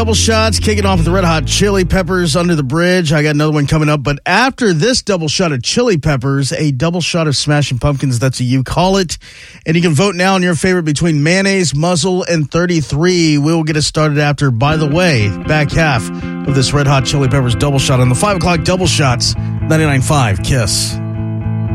Double shots, kicking off with the Red Hot Chili Peppers, Under the Bridge. I got another one coming up, but after this double shot of Chili Peppers, a double shot of Smashing Pumpkins. That's what you call it. And you can vote now on your favorite between Mayonnaise, Muzzle, and 33. We'll get it started after, by the way, back half of this Red Hot Chili Peppers double shot on the 5 o'clock double shots, 99.5 KISS.